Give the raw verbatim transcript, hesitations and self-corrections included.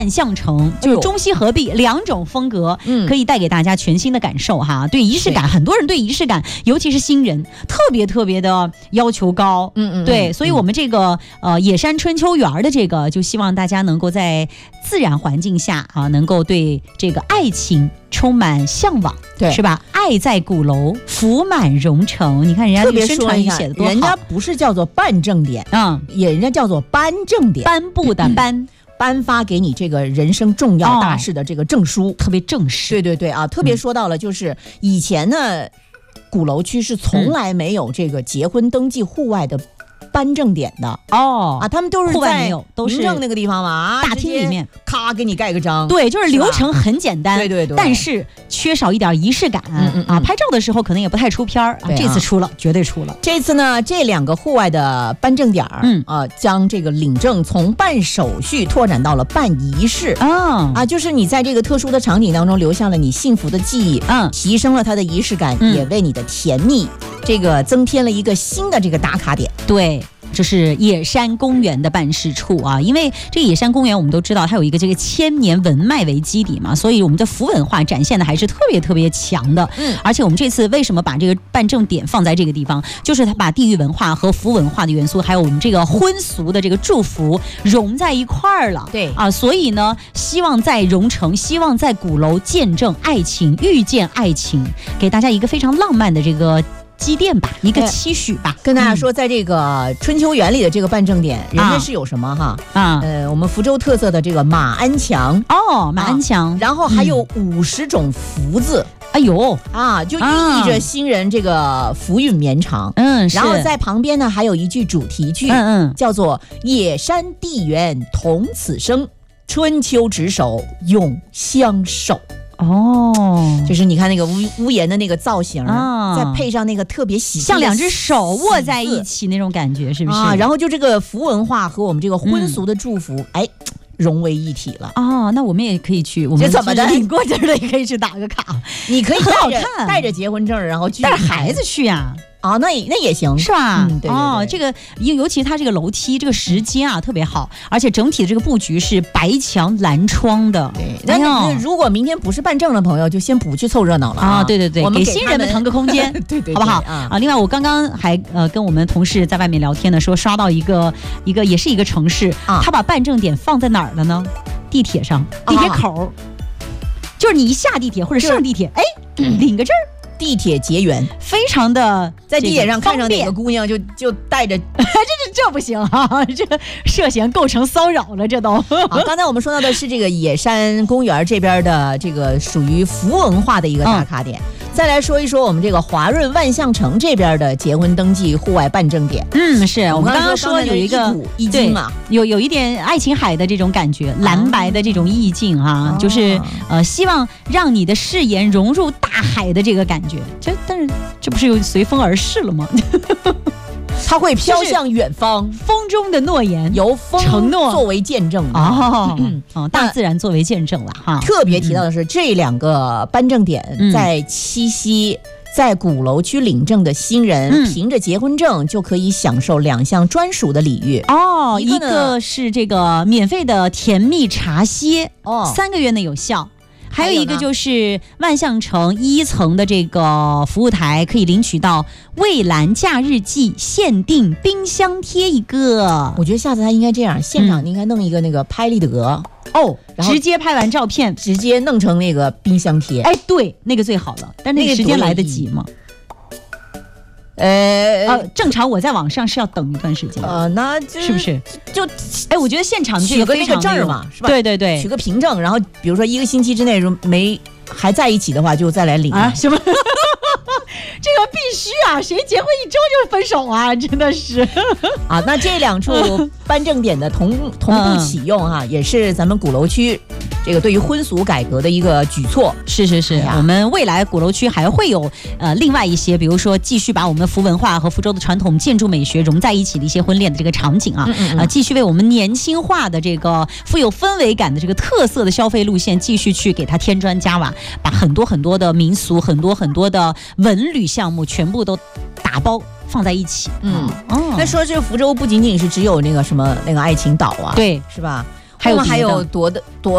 相城，就是中西合璧两种风格，嗯，可以带给大家全新的感受哈。对仪式感，很多人对仪式感，尤其是新人，特别特别的要求高，嗯嗯，对，所以我们这个呃野山春秋园的这个，就希望大家能够在自然环境下啊，能够对这个爱情充满向往，对，是吧？爱在鼓楼，福满蓉城。你看人家这个宣传语写的多好， 人家不是叫做办正点，嗯，也人家叫做颁正点， 颁布的颁。嗯颁发给你这个人生重要大事的这个证书， 哦、特别正式。 对对对啊，特别说到了，就是以前呢，鼓楼区是从来没有这个结婚登记户外的颁证点的哦啊，他们都是在民政那个地方嘛， 大厅里面咔给你盖个章。 对，就是流程很简单， 对对对， 但是缺少一点仪式感、嗯嗯嗯、啊。拍照的时候可能也不太出片儿、啊啊，这次出了，绝对出了。 这次呢，这两个户外的颁证点儿，嗯啊，将这个领证从办手续拓展到了办仪式啊啊，就是你在这个特殊的场景当中留下了你幸福的记忆，嗯，提升了它的仪式感，嗯、也为你的甜蜜这个增添了一个新的这个打卡点。 对。这是野山公园的办事处啊，因为这个野山公园我们都知道它有一个这个千年文脉为基底嘛，所以我们的服文化展现的还是特别特别强的。嗯，而且我们这次为什么把这个办证点放在这个地方，就是它把地域文化和服文化的元素，还有我们这个婚俗的这个祝福融在一块儿了。 对啊，所以呢，希望在蓉城，希望在鼓楼见证爱情，遇见爱情，给大家一个非常浪漫的这个积淀吧，一个期许吧。 跟大家说，在这个春秋园里的这个办证点，嗯、人家是有什么哈啊？呃，我们福州特色的这个马鞍墙哦，马鞍墙、啊， 然后还有五十种福字。 嗯哎呦啊，就寓意着新人这个福运绵长。嗯，然后在旁边呢还有一句主题句，嗯嗯，叫做“野山地缘同此生，春秋执手永相守”。哦，就是你看那个屋屋檐的那个造型、啊，再配上那个特别喜像两只手握在一起那种感觉，是不是？ 啊，然后就这个服文化和我们这个婚俗的祝福，嗯、哎。融为一体了哦，那我们也可以去，我们怎么的领过证的也可以去打个卡。 你可以带着带着结婚证，然后去带着孩子去呀、 啊。啊，那那也行， 是吧？ 嗯，对对对哦，这个尤其它这个楼梯这个石阶啊特别好，而且整体的这个布局是白墙蓝窗的。 对，那、哎、如果明天不是办证的朋友，就先不去凑热闹了啊！ 啊对对对， 我们给新人们腾个空间， 对, 对对， 好不好啊？啊，另外我刚刚还呃跟我们同事在外面聊天呢，说刷到一个一个也是一个城市，啊、他把办证点放在哪儿了呢？地铁上，地铁口、啊，就是你一下地铁或者上地铁，哎、嗯，领个证儿。 地铁结缘， 非常的在地铁上看上哪个姑娘就就带着， 这这这不行啊！这涉嫌构成骚扰了，这都。 好，刚才我们说到的是这个野山公园这边的这个属于服文化的一个打卡点。嗯、再来说一说我们这个华润万象城这边的结婚登记户外办证点。 嗯，是我们刚刚说有一个一金嘛， 有有一点爱琴海的这种感觉，蓝白的这种意境哈、啊，就是呃，希望让你的誓言融入大海的这个感觉。这但是这不是又随风而逝了吗？ 它会飘向远方， 风中的诺言由风承诺作为见证哦，嗯哦，大自然作为见证了哈。 特别提到的是，嗯、这两个颁证点在七夕。嗯在鼓楼区领证的新人、嗯、凭着结婚证就可以享受两项专属的礼遇哦，一个, 一个是这个免费的甜蜜茶歇哦，三个月内有效。还有一个就是万象城一层的这个服务台可以领取到蔚蓝假日季限定冰箱贴一个。 我觉得下次他应该这样，现场应该弄一个那个拍立得、 嗯、哦，直接拍完照片直接弄成那个冰箱贴。 哎，对，那个最好了，但那个时间来得及吗？ 呃呃，正常我在网上是要等一段时间， 呃，那是不是就哎？我觉得现场这个非常那个证嘛，是吧？ 对对对， 取个凭证，然后比如说一个星期之内没还在一起的话，就再来领啊，行吗？这个必须啊！谁结婚一周就分手啊？真的是啊！那这两处颁证点的同同步启用哈、啊，也是咱们鼓楼区这个对于婚俗改革的一个举措。 是是是、哎，我们未来鼓楼区还会有呃另外一些，比如说继续把我们的福文化和福州的传统建筑美学融在一起的一些婚恋的这个场景啊，嗯嗯嗯呃，继续为我们年轻化的这个富有氛围感的这个特色的消费路线继续去给它添砖加瓦，把很多很多的民俗、很多很多的文旅项目全部都打包放在一起。 嗯，哦，那说这个福州不仅仅是只有那个什么那个爱情岛啊， 对， 是吧？ 还有还有多的多。